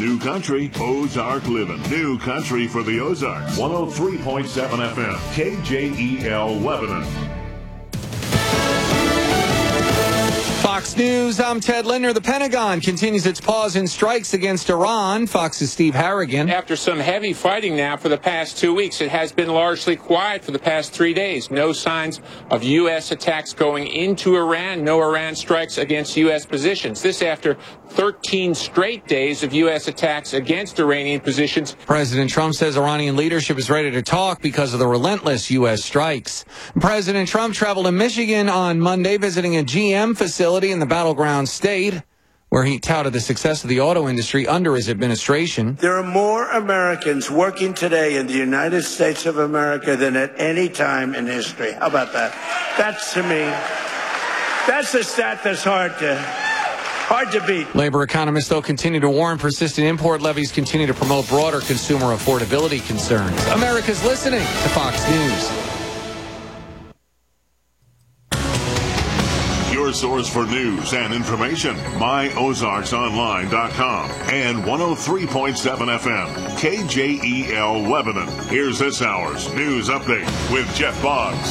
New Country, Ozark Living. New Country for the Ozarks. 103.7 FM, KJEL Lebanon. Fox News, I'm Ted Linder. The Pentagon continues its pause in strikes against Iran. Fox's Steve Harrigan. After some heavy fighting now for the past 2 weeks, it has been largely quiet for the past 3 days. No signs of U.S. attacks going into Iran. No Iran strikes against U.S. positions. This after 13 straight days of U.S. attacks against Iranian positions. President Trump says Iranian leadership is ready to talk because of the relentless U.S. strikes. President Trump traveled to Michigan on Monday, visiting a GM facility in the battleground state, where he touted the success of the auto industry under his administration. There are more Americans working today in the United States of America than at any time in history. How about that? That's, to me, that's a stat that's hard to beat. Labor economists, though, continue to warn persistent import levies continue to promote broader consumer affordability concerns. America's listening to Fox News. Your source for news and information, myozarksonline.com and 103.7 FM, KJEL Lebanon. Here's this hour's news update with Jeff Boggs.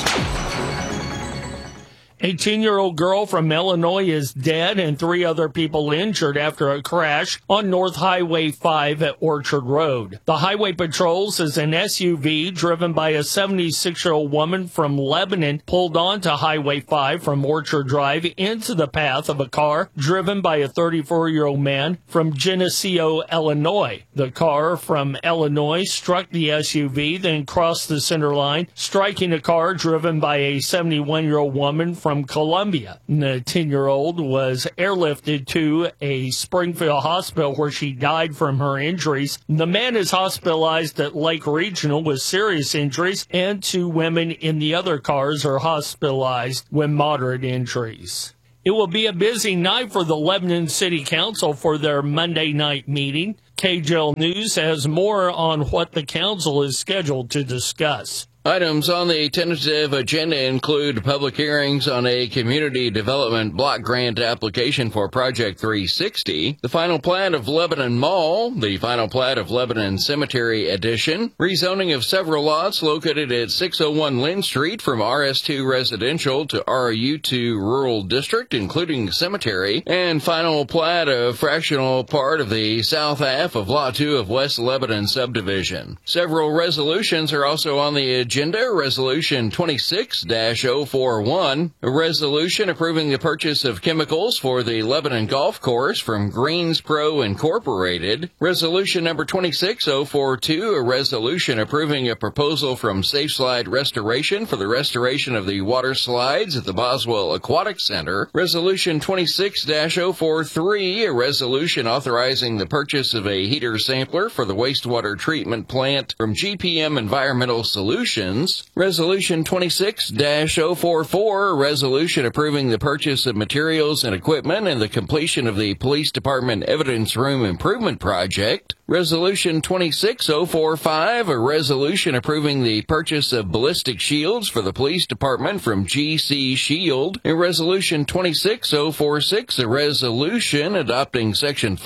18-year-old girl from Illinois is dead and 3 other people injured after a crash on North Highway 5 at Orchard Road. The Highway Patrol says an SUV driven by a 76-year-old woman from Lebanon pulled onto Highway 5 from Orchard Drive into the path of a car driven by a 34-year-old man from Geneseo, Illinois. The car from Illinois struck the SUV, then crossed the center line, striking a car driven by a 71-year-old woman from Columbia. The 10-year-old was airlifted to a Springfield hospital where she died from her injuries. The man is hospitalized at Lake Regional with serious injuries, and 2 women in the other cars are hospitalized with moderate injuries. It will be a busy night for the Lebanon City Council for their Monday night meeting. KJEL News has more on what the council is scheduled to discuss. Items on the tentative agenda include public hearings on a community development block grant application for Project 360, the final plat of Lebanon Mall, the final plat of Lebanon Cemetery Addition, rezoning of several lots located at 601 Lynn Street from RS2 Residential to RU2 Rural District, including cemetery, and final plat of fractional part of the south half of Lot 2 of West Lebanon Subdivision. Several resolutions are also on the agenda. Resolution 26-041, a resolution approving the purchase of chemicals for the Lebanon Golf Course from Greens Pro Incorporated. Resolution number 26042, a resolution approving a proposal from Safe Slide Restoration for the restoration of the water slides at the Boswell Aquatic Center. Resolution 26-043, a resolution authorizing the purchase of a heater sampler for the wastewater treatment plant from GPM Environmental Solutions. Resolution 26-044, a resolution approving the purchase of materials and equipment and the completion of the Police Department Evidence Room Improvement Project. Resolution 26045, a resolution approving the purchase of ballistic shields for the Police Department from GC Shield. And Resolution 26046, a resolution adopting Section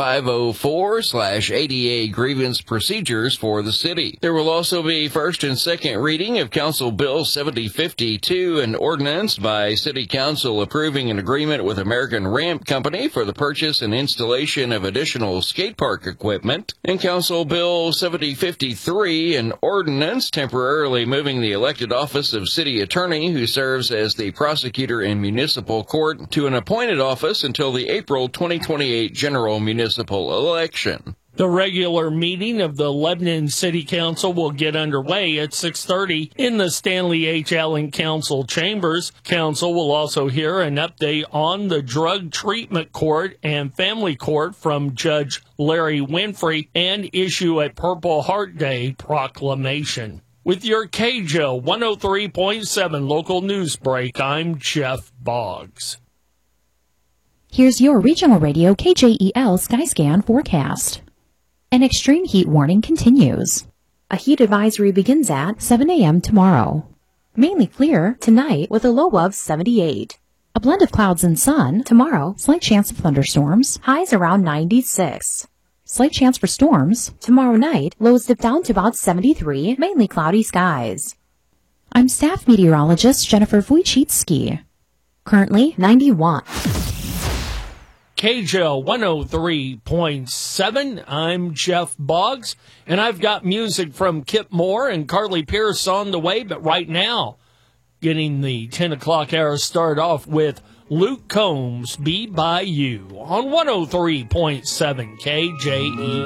504/ADA grievance procedures for the city. There will also be first and second reading of Council Bill 7052, an ordinance by City Council approving an agreement with American Ramp Company for the purchase and installation of additional skate park equipment. And Council Bill 7053, an ordinance temporarily moving the elected office of City Attorney, who serves as the prosecutor in municipal court, to an appointed office until the April 2028 general municipal election. The regular meeting of the Lebanon City Council will get underway at 6:30 in the Stanley H. Allen Council chambers. Council will also hear an update on the Drug Treatment Court and Family Court from Judge Larry Winfrey and issue a Purple Heart Day proclamation. With your KJEL 103.7 local news break, I'm Jeff Boggs. Here's your regional radio KJEL Skyscan forecast. An extreme heat warning continues. A heat advisory begins at 7 a.m. tomorrow. Mainly clear tonight with a low of 78. A blend of clouds and sun tomorrow. Slight chance of thunderstorms. Highs around 96. Slight chance for storms. Tomorrow night, lows dip down to about 73, mainly cloudy skies. I'm staff meteorologist Jennifer Wojcicki. Currently 91. KJL 103.7. I'm Jeff Boggs, and I've got music from Kip Moore and Carly Pierce on the way. But right now, getting the 10 o'clock hour start off with Luke Combs, Be By You, on 103.7 KJE.